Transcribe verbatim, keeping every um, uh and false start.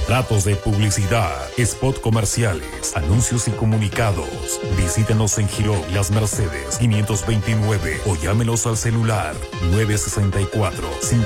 Contratos de publicidad, spot comerciales, anuncios y comunicados. Visítenos en Girón Las Mercedes quinientos veintinueve o llámenos al celular nueve sesenta y cuatro,